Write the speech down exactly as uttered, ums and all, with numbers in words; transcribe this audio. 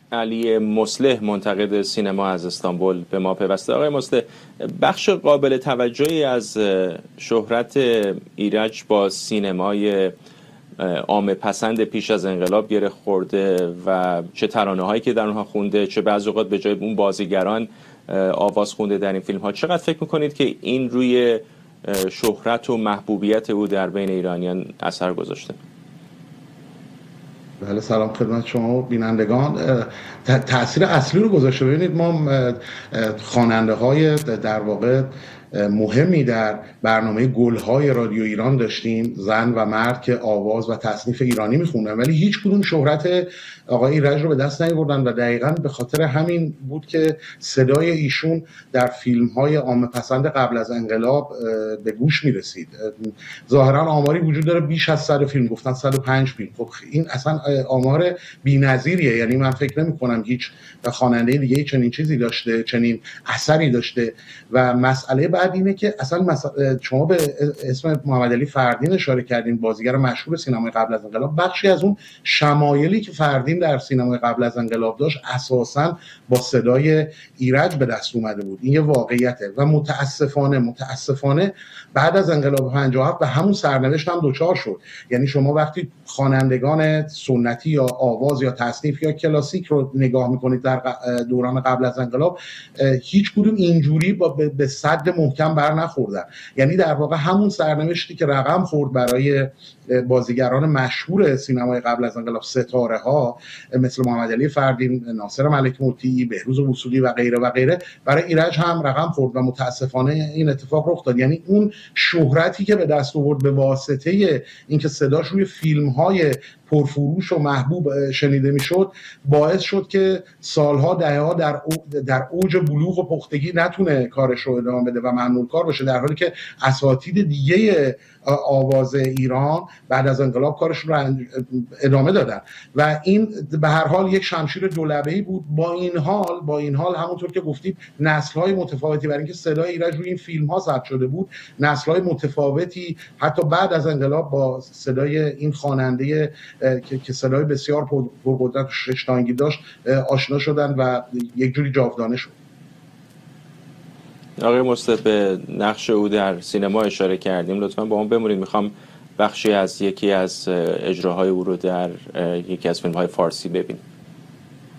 علی مصلح، منتقد سینما از استانبول، به ما پیوسته. آقای مصلح، بخش قابل توجهی از شهرت ایرج با سینمای عامه پسند پیش از انقلاب گره خورده و چه ترانه‌هایی که در اونها خونده، چه بعضی اوقات به جای اون بازیگران آواز خونده در این فیلم‌ها. چقدر فکر می‌کنید که این روی شهرت و محبوبیت او در بین ایرانیان اثر گذاشته؟ بله، سلام خدمت شما بینندگان. تأثیر اصلی رو گذاشته. ببینید، ما خواننده های در واقع مهمی در برنامه گل‌های رادیو ایران داشتیم، زن و مرد که آواز و تصنیف ایرانی می‌خوندن، ولی هیچ کدوم شهرت آقای ایرج رو به دست نیاوردن و دقیقاً به خاطر همین بود که صدای ایشون در فیلم‌های عامه پسند قبل از انقلاب به گوش می‌رسید. ظاهراً آماری وجود داره بیش از صد فیلم، گفتن صد و پنج فیلم. خب این اصلا آمار بی‌نظیریه، یعنی من فکر نمی‌کنم هیچ خواننده دیگه‌ای چنین چیزی داشته، چنین اثری داشته. و مسئله بعد اینه که اصلا مسئله، شما به اسم محمد علی فردین اشاره کردین، بازیگر مشهور سینمای قبل از انقلاب. بخشی از اون شمایلی که فردین در سینمای قبل از انقلاب داشت اساساً با صدای ایرج به دست اومده بود. این یه واقعیته و متاسفانه متاسفانه بعد از انقلاب پنجاه و هفت به همون سرنوشت هم دچار شد. یعنی شما وقتی خوانندگان سنتی یا آواز یا تصنیف یا کلاسیک رو نگاه میکنید در دوران قبل از انقلاب، هیچ کدوم اینجوری با به صد محکم بر نخوردن. یعنی در واقع همون سرنوشتی که رقم خورد برای بازیگران مشهور سینمای قبل از انقلاب، ستاره ها مثل محمد علی فردین، ناصر ملک موطیی، بهروز وصولی و غیره و غیره، برای ایرج هم رقم خورد و متاسفانه این اتفاق رخ داد. یعنی اون شهرتی که به دست آورد به واسطه اینکه صداش روی فیلم‌های پرفروش و محبوب شنیده میشد، باعث شد که سالها دهه‌ها در در اوج بلوغ و پختگی نتونه کارش رو ادامه بده و ممنوع کار باشه، در حالی که اساتید دیگه آواز ایران بعد از انقلاب کارشون رو ادامه دادن و این به هر حال یک شمشیر دولبه‌ای بود. با این حال با این حال همونطور که گفتید، نسل‌های متفاوتی، برای اینکه صدای ایرج روی این فیلم‌ها ثبت شده بود، نسل‌های متفاوتی حتی بعد از انقلاب با صدای این خواننده که صدای بسیار پرقدرت و ششتانگی داشت آشنا شدن و یک جوری جاودانه شد. آقای مصلح، به نقش او در سینما اشاره کردیم، لطفاً با اون بمونید. میخوام بخشی از یکی از اجراهای او رو در یکی از فیلم‌های فارسی ببینیم.